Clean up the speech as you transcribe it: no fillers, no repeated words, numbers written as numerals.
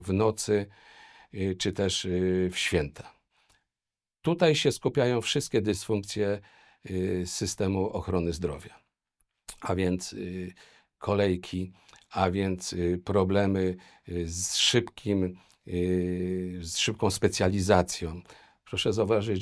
w nocy czy też w święta. Tutaj się skupiają wszystkie dysfunkcje systemu ochrony zdrowia, a więc kolejki, a więc problemy z szybką specjalizacją. Proszę zauważyć,